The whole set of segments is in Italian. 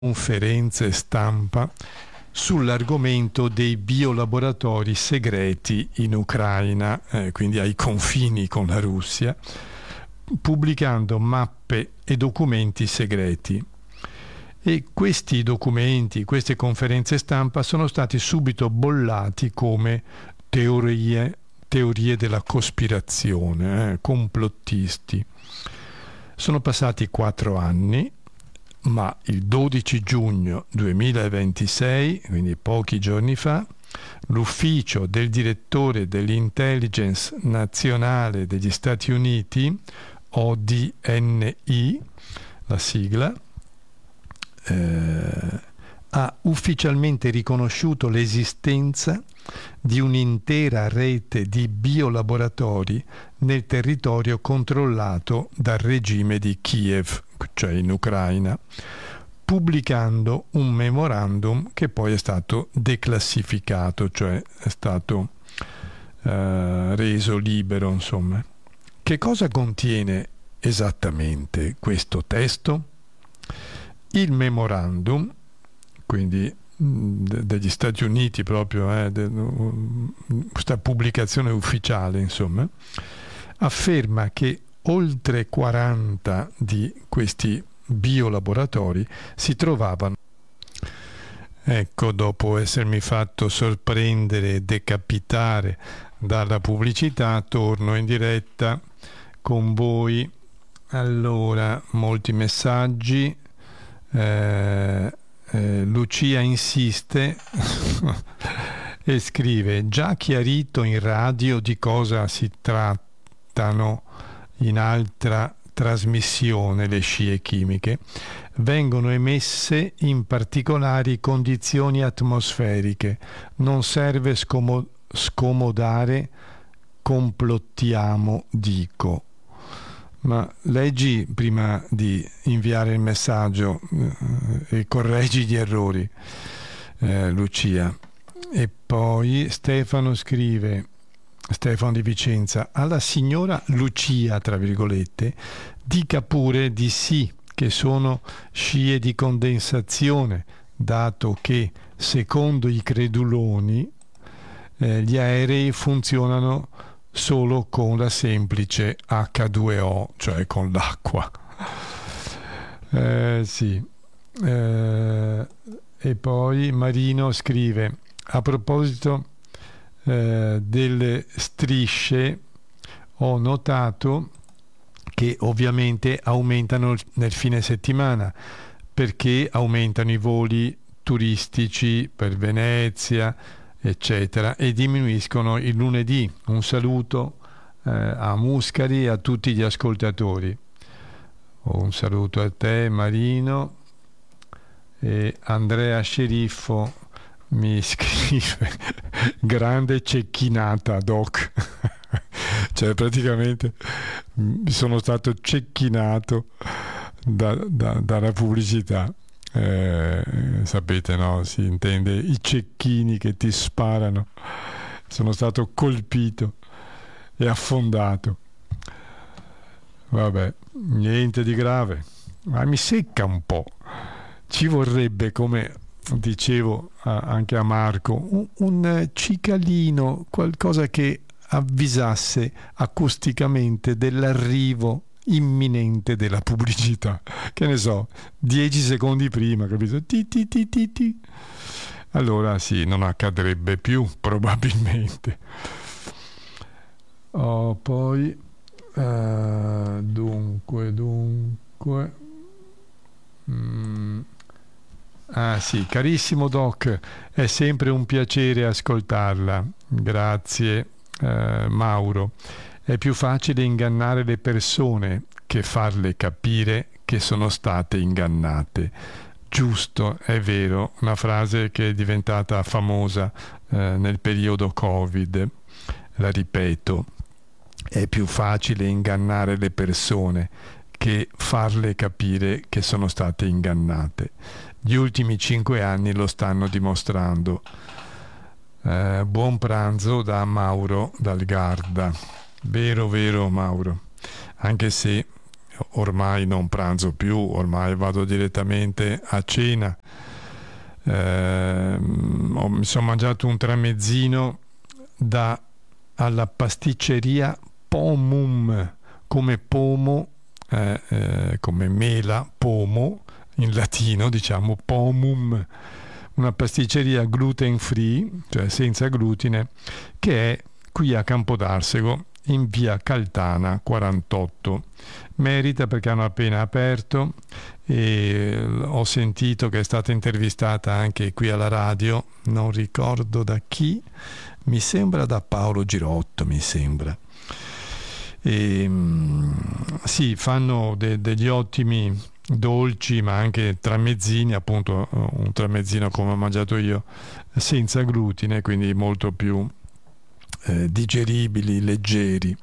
conferenze stampa sull'argomento dei biolaboratori segreti in Ucraina, quindi ai confini con la Russia, pubblicando mappe e documenti segreti. E questi documenti, queste conferenze stampa sono stati subito bollati come teorie della cospirazione, complottisti. Sono passati 4 anni, ma il 12 giugno 2026, quindi pochi giorni fa, l'ufficio del direttore dell'Intelligence Nazionale degli Stati Uniti, ODNI, la sigla, ha ufficialmente riconosciuto l'esistenza di un'intera rete di biolaboratori nel territorio controllato dal regime di Kiev, cioè in Ucraina, pubblicando un memorandum che poi è stato declassificato, cioè è stato reso libero, insomma. Che cosa contiene esattamente questo testo? Il memorandum, quindi degli Stati Uniti proprio, questa pubblicazione ufficiale, insomma, afferma che oltre 40 di questi biolaboratori si trovavano. Ecco, dopo essermi fatto sorprendere e decapitare dalla pubblicità, torno in diretta con voi. Allora, molti messaggi. Lucia insiste e scrive: già chiarito in radio di cosa si trattano in altra trasmissione le scie chimiche, vengono emesse in particolari condizioni atmosferiche, non serve scomodare, complottiamo, dico. Ma leggi prima di inviare il messaggio e correggi gli errori, Lucia. E poi Stefano scrive, Stefano di Vicenza: alla signora Lucia, tra virgolette, dica pure di sì che sono scie di condensazione, dato che, secondo i creduloni, gli aerei funzionano solo con la semplice H2O, cioè con l'acqua. Sì. E poi Marino scrive: a proposito delle strisce, ho notato che ovviamente aumentano nel fine settimana, perché aumentano i voli turistici per Venezia, eccetera, e diminuiscono il lunedì. Un saluto a Muscari e a tutti gli ascoltatori. Un saluto a te, Marino. E Andrea Sceriffo mi scrive: grande cecchinata, Doc. Cioè praticamente sono stato cecchinato dalla pubblicità. Sapete, no? Si intende i cecchini che ti sparano. Sono stato colpito e affondato. Vabbè, niente di grave, ma mi secca un po'. Ci vorrebbe, come dicevo anche a Marco, un cicalino, qualcosa che avvisasse acusticamente dell'arrivo imminente della pubblicità. Che ne so, 10 secondi prima, capito? Ti. Allora sì, non accadrebbe più, probabilmente. Poi dunque sì, carissimo Doc, è sempre un piacere ascoltarla. Grazie, Mauro. È più facile ingannare le persone che farle capire che sono state ingannate. Giusto, è vero, una frase che è diventata famosa nel periodo Covid. La ripeto: è più facile ingannare le persone che farle capire che sono state ingannate. Gli ultimi 5 anni lo stanno dimostrando. Buon pranzo da Mauro dal Garda. Vero Mauro, anche se ormai non pranzo più, ormai vado direttamente a cena. Mi sono mangiato un tramezzino alla pasticceria Pomum, come pomo, come mela, pomo, in latino diciamo Pomum, una pasticceria gluten free, cioè senza glutine, che è qui a Campodarsego, in via Caltana 48. Merita perché hanno appena aperto e ho sentito che è stata intervistata anche qui alla radio, non ricordo da chi, mi sembra da Paolo Girotto, mi sembra. Sì, fanno degli ottimi dolci, ma anche tramezzini, appunto un tramezzino come ho mangiato io, senza glutine, quindi molto più digeribili, leggeri.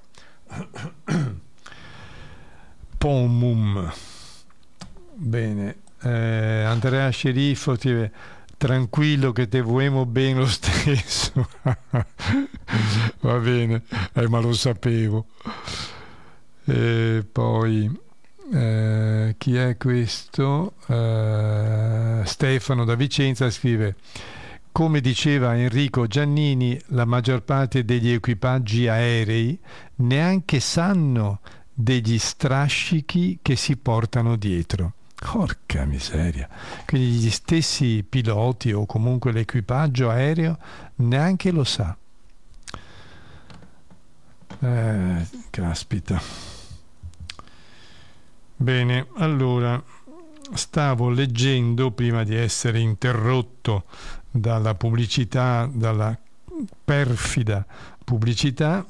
Pomum. Bene, Andrea Sceriffo, tranquillo che te vuemo bene lo stesso. Va bene, ma lo sapevo. Poi chi è questo? Stefano da Vicenza scrive: come diceva Enrico Giannini, la maggior parte degli equipaggi aerei neanche sanno degli strascichi che si portano dietro. Porca miseria. Quindi gli stessi piloti o comunque l'equipaggio aereo neanche lo sa. Caspita. Bene, allora stavo leggendo prima di essere interrotto dalla pubblicità, dalla perfida pubblicità.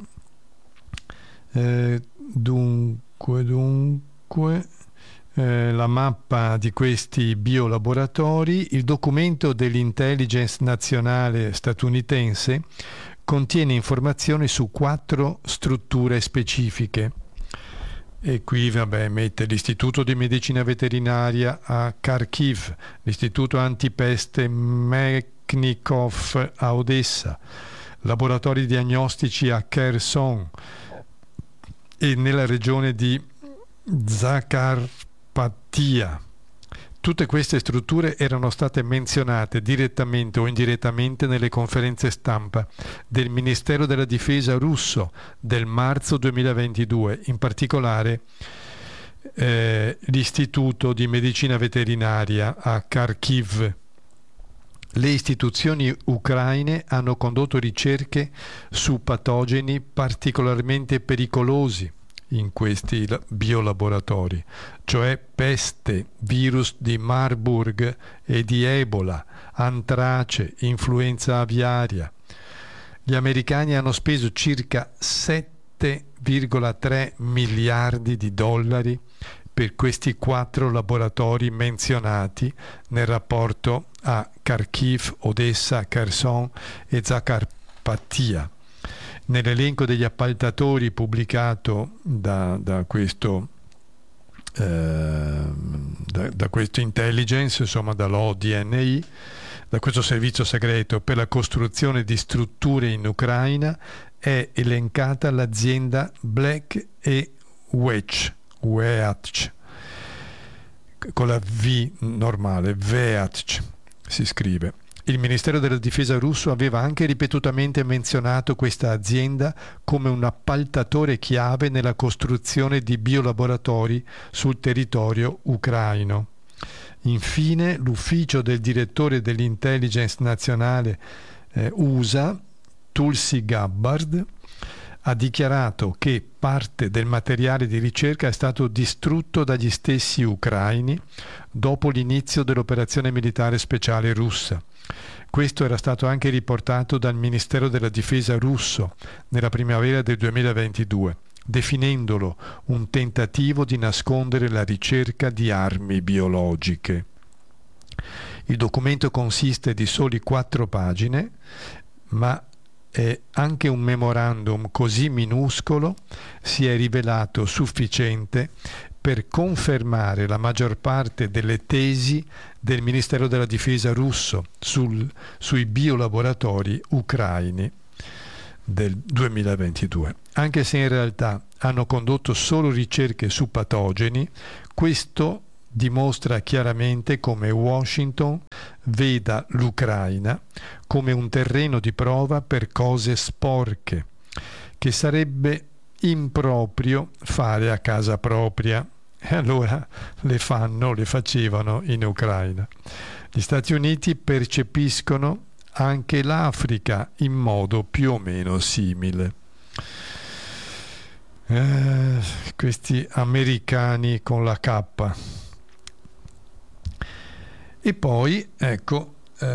Dunque, la mappa di questi biolaboratori, il documento dell'intelligence nazionale statunitense contiene informazioni su 4 strutture specifiche. E qui mette l'Istituto di Medicina Veterinaria a Kharkiv, l'Istituto Antipeste Mechnikov a Odessa, laboratori diagnostici a Kherson e nella regione di Zakarpattia. Tutte queste strutture erano state menzionate direttamente o indirettamente nelle conferenze stampa del Ministero della Difesa russo del marzo 2022, in particolare l'Istituto di Medicina Veterinaria a Kharkiv. Le istituzioni ucraine hanno condotto ricerche su patogeni particolarmente pericolosi in questi biolaboratori, cioè peste, virus di Marburg e di Ebola, antrace, influenza aviaria. Gli americani hanno speso circa 7,3 miliardi di dollari per questi 4 laboratori menzionati nel rapporto a Kharkiv, Odessa, Kherson e Zakarpattia. Nell'elenco degli appaltatori pubblicato da questo intelligence, insomma dall'ODNI, da questo servizio segreto per la costruzione di strutture in Ucraina, è elencata l'azienda Black & Veatch, con la V normale, Veatch si scrive. Il Ministero della Difesa russo aveva anche ripetutamente menzionato questa azienda come un appaltatore chiave nella costruzione di biolaboratori sul territorio ucraino. Infine, l'ufficio del direttore dell'intelligence nazionale USA, Tulsi Gabbard, ha dichiarato che parte del materiale di ricerca è stato distrutto dagli stessi ucraini dopo l'inizio dell'operazione militare speciale russa. Questo era stato anche riportato dal Ministero della Difesa russo nella primavera del 2022, definendolo un tentativo di nascondere la ricerca di armi biologiche. Il documento consiste di soli 4 pagine, ma anche un memorandum così minuscolo si è rivelato sufficiente per confermare la maggior parte delle tesi del Ministero della Difesa russo sui biolaboratori ucraini del 2022, anche se in realtà hanno condotto solo ricerche su patogeni, questo dimostra chiaramente come Washington veda l'Ucraina come un terreno di prova per cose sporche, che sarebbe improprio fare a casa propria. E allora le facevano in Ucraina. Gli Stati Uniti percepiscono anche l'Africa in modo più o meno simile. Questi americani con la K. E poi, ecco,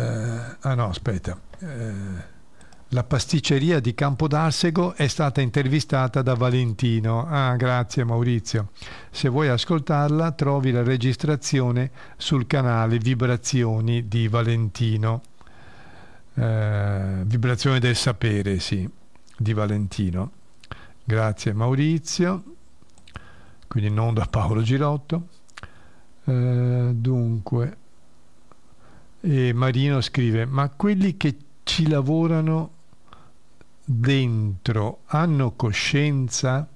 la pasticceria di Campodarsego è stata intervistata da Valentino. Grazie Maurizio. Se vuoi ascoltarla, trovi la registrazione sul canale Vibrazioni di Valentino. Vibrazione del sapere, sì, di Valentino. Grazie Maurizio. Quindi non da Paolo Girotto. Dunque, e Marino scrive: ma quelli che ci lavorano dentro hanno coscienza?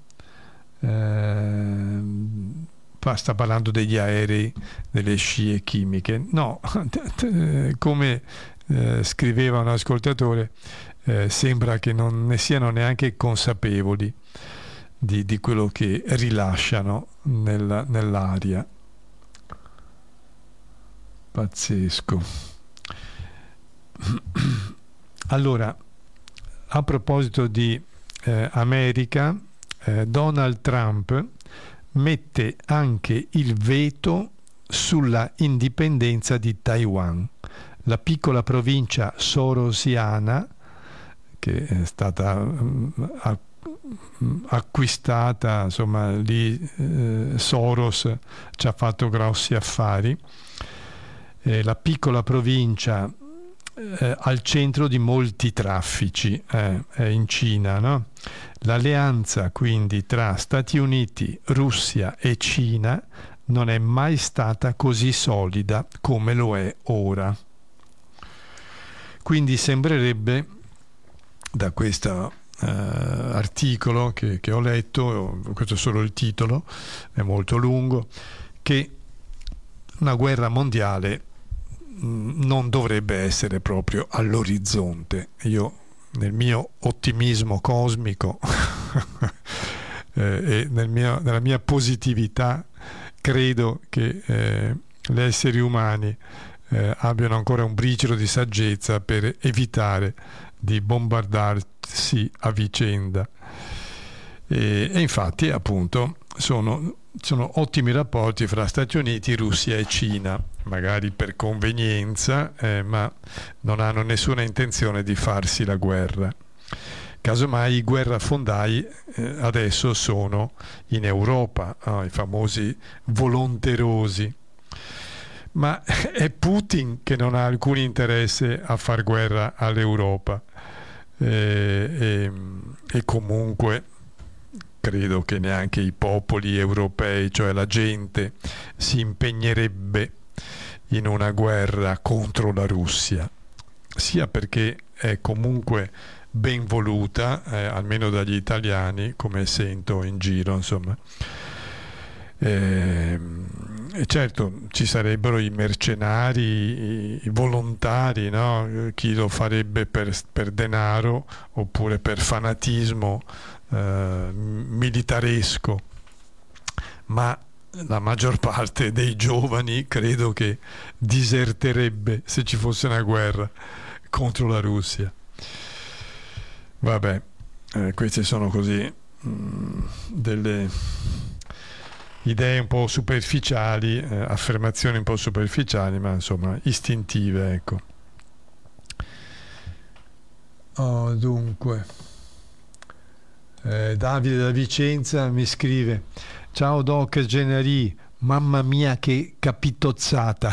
Sta parlando degli aerei, delle scie chimiche. No, come scriveva un ascoltatore, sembra che non ne siano neanche consapevoli di quello che rilasciano nell'aria. Pazzesco. Allora, a proposito di America, Donald Trump mette anche il veto sulla indipendenza di Taiwan, la piccola provincia sorosiana che è stata acquistata, insomma lì Soros ci ha fatto grossi affari. La piccola provincia al centro di molti traffici, è in Cina, no? L'alleanza quindi tra Stati Uniti, Russia e Cina non è mai stata così solida come lo è ora. Quindi sembrerebbe, da questo articolo che ho letto, questo è solo il titolo, è molto lungo, che una guerra mondiale non dovrebbe essere proprio all'orizzonte. Io, nel mio ottimismo cosmico e nella mia positività, credo che gli esseri umani abbiano ancora un briciolo di saggezza per evitare di bombardarsi a vicenda. E infatti, appunto, sono ottimi rapporti fra Stati Uniti, Russia e Cina, magari per convenienza, ma non hanno nessuna intenzione di farsi la guerra. Casomai i guerrafondai adesso sono in Europa, i famosi volonterosi. Ma è Putin che non ha alcun interesse a far guerra all'Europa, e comunque credo che neanche i popoli europei, cioè la gente, si impegnerebbe in una guerra contro la Russia, sia perché è comunque ben voluta, almeno dagli italiani, come sento in giro, insomma. E certo ci sarebbero i mercenari, i volontari, no? Chi lo farebbe per denaro oppure per fanatismo militaresco, ma la maggior parte dei giovani credo che diserterebbe se ci fosse una guerra contro la Russia. Vabbè, queste sono così delle idee un po' superficiali, affermazioni un po' superficiali, ma insomma istintive, ecco. Dunque, Davide da Vicenza mi scrive: ciao Doc Generi, mamma mia che capitozzata.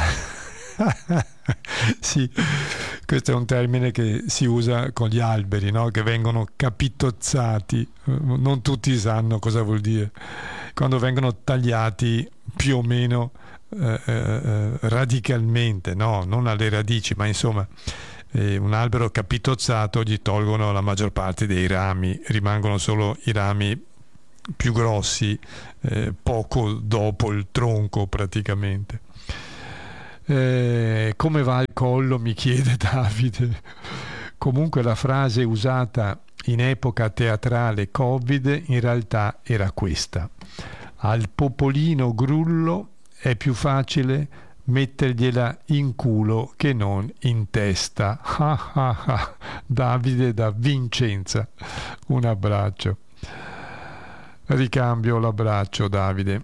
Sì, questo è un termine che si usa con gli alberi, no? Che vengono capitozzati. Non tutti sanno cosa vuol dire. Quando vengono tagliati più o meno radicalmente, no? Non alle radici, ma insomma un albero capitozzato gli tolgono la maggior parte dei rami, rimangono solo i rami più grossi poco dopo il tronco praticamente. Come va il collo, mi chiede Davide. Comunque la frase usata in epoca teatrale Covid in realtà era questa: al popolino grullo è più facile mettergliela in culo che non in testa. Ah, ah, ah. Davide da Vincenza, un abbraccio. Ricambio l'abbraccio, Davide.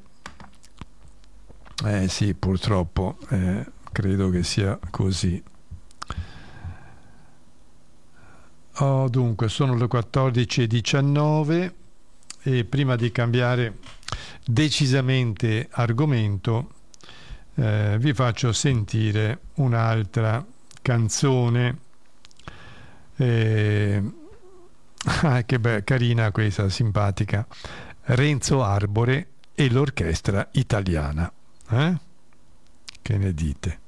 Sì, purtroppo credo che sia così. Dunque, sono le 14:19 e prima di cambiare decisamente argomento vi faccio sentire un'altra canzone che carina questa, simpatica. Renzo Arbore e l'orchestra italiana. Che ne dite?